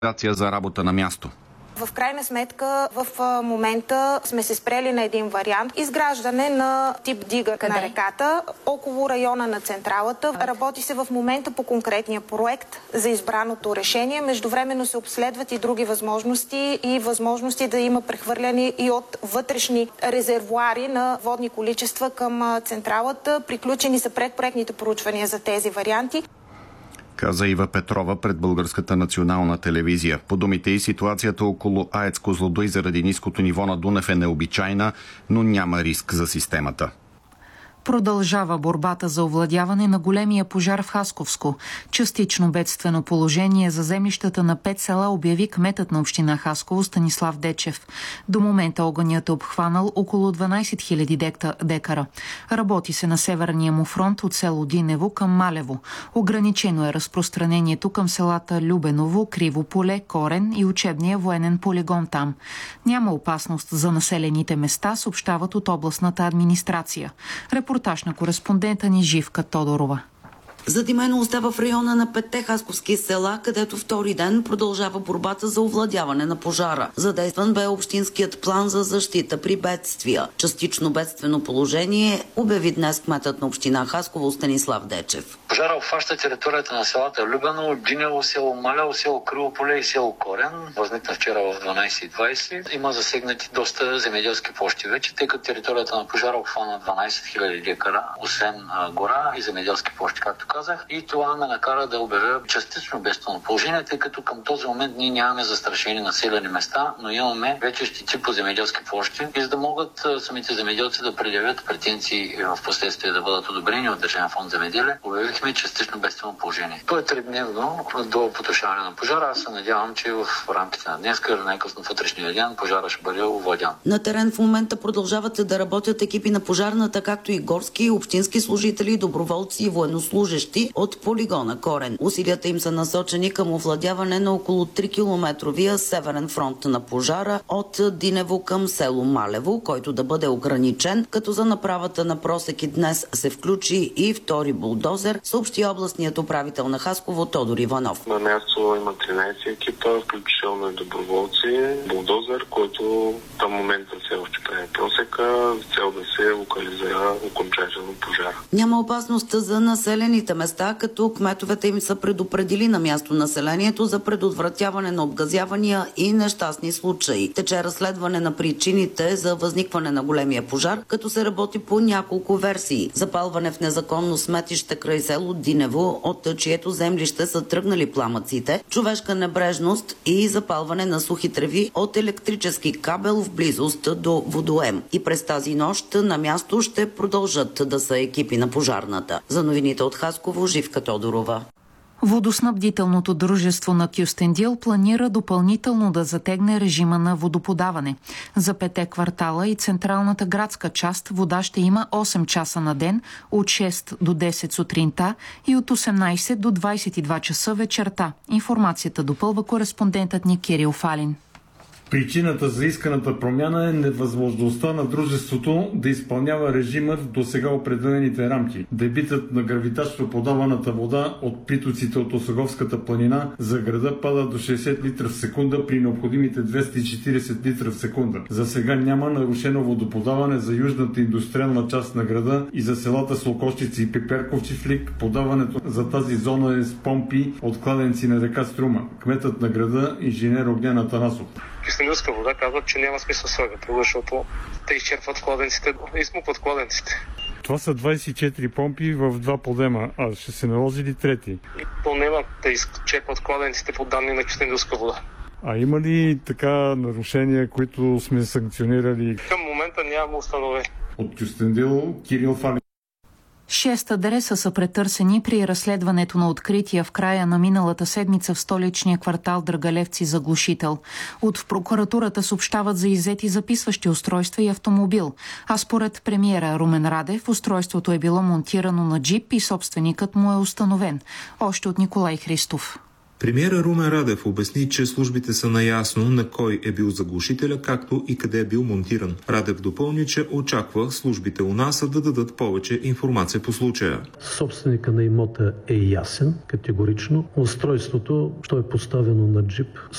за работа на място. В крайна сметка в момента сме се спрели на един вариант. Изграждане на тип дига на реката около района на централата. Работи се в момента по конкретния проект за избраното решение. Междувременно се обследват и други възможности и възможности да има прехвърляне и от вътрешни резервоари на водни количества към централата. Приключени са предпроектните проучвания за тези варианти, каза Ива Петрова пред Българската национална телевизия. По думите и ситуацията около АЕЦ Козлодуй заради ниското ниво на Дунав е необичайна, но няма риск за системата. Продължава борбата за овладяване на големия пожар в Хасковско. Частично бедствено положение за землищата на 5 села обяви кметът на община Хасково Станислав Дечев. До момента огънят е обхванал около 12 000 декара. Работи се на северния му фронт от село Динево към Малево. Ограничено е разпространението към селата Любеново, Криво поле, Корен и учебния военен полигон там. Няма опасност за населените места, съобщават от областната администрация. Репортаж на кореспондента ни Живка Тодорова. Задимено остава в района на 5 хасковски села, където втори ден продължава борбата за овладяване на пожара. Задействан бе общинският план за защита при бедствия. Частично бедствено положение обяви днес кметът на община Хасково Станислав Дечев. Пожара обхваща територията на селата Любено, Динево, село Малево, село Криво поле и село Корен. Възникна вчера в 12:20. Има засегнати доста земеделски площи вече, тъй като територията на пожара обхвана 12 000 декара, освен гора и земеделски площи, както казах. И това ме накара да обявя частично бедствено положение, тъй като към този момент ние нямаме застрашени населени места, но имаме вече щети по земеделски площи. И за да могат самите земеделци да предявят претенции и в последствие да бъдат одобрени от Държавен фонд земеделие, обявихме частично бедствено положение. То е 3-дневно до потушаване на пожара. Аз се надявам, че в рамките на днес, или най-късно в утрешния ден, пожара ще бъде овладян. На терен в момента продължават да работят екипи на пожарната, както и горски, общински служители, доброволци и военнослужащи от полигона Корен. Усилията им са насочени към овладяване на около 3-километровия северен фронт на пожара от Динево към село Малево, който да бъде ограничен, като за направата на просеки днес се включи и втори булдозер, съобщи областният управител на Хасково Тодор Иванов. На място има 13 екипа, включително и доброволци, булдозер, който към момента все още прави просека, с цел да се локализира окончателно пожара. Няма опасност за населените места, като кметовете им са предупредили на място населението за предотвратяване на обгазявания и нещастни случаи. Тече разследване на причините за възникване на големия пожар, като се работи по няколко версии. Запалване в незаконно сметище край село Динево, от чието землище са тръгнали пламъците, човешка небрежност и запалване на сухи треви от електрически кабел в близост до водоем. И през тази нощ на място ще продължат да са екипи на пожарната. За новините от Хасково, Живка Тодорова. Водоснабдителното дружество на Кюстендил планира допълнително да затегне режима на водоподаване. За 5 квартала и централната градска част вода ще има 8 часа на ден от 6 до 10 сутринта и от 18 до 22 часа вечерта. Информацията допълва кореспондентът ни Кирил Фалин. Причината за исканата промяна е невъзможността на дружеството да изпълнява режима в досега определените рамки. Дебитът на гравитачно подаваната вода от притоците от Осоговската планина за града пада до 60 литра в секунда при необходимите 240 литра в секунда. За сега няма нарушено водоподаване за южната индустриална част на града и за селата Солкощица и Пиперков чифлик. Подаването за тази зона е с помпи от кладенци на река Струма. Кметът на града, инженер Огнян Атанасов. Кюстендилска вода казват, че няма смисъл слагат, защото те изчерпват кладенците и смупват кладенците. Това са 24 помпи в 2 подема, а ще се наложи ли трети? То няма да изчерпват кладенците по данни на Кюстендилска вода. А има ли така нарушения, които сме санкционирали? Към момента няма установени. От Кюстендил, Кирил Фалин. 6 адреса са претърсени при разследването на открития в края на миналата седмица в столичния квартал Драгалевци заглушител. От прокуратурата съобщават за иззети записващи устройства и автомобил. А според премиера Румен Радев, устройството е било монтирано на джип и собственикът му е установен. Още от Николай Христов. Премиера Румен Радев обясни, че службите са наясно на кой е бил заглушителя, както и къде е бил монтиран. Радев допълни, че очаква службите у нас да дадат повече информация по случая. Собственика на имота е ясен, категорично. Устройството, що е поставено на джип,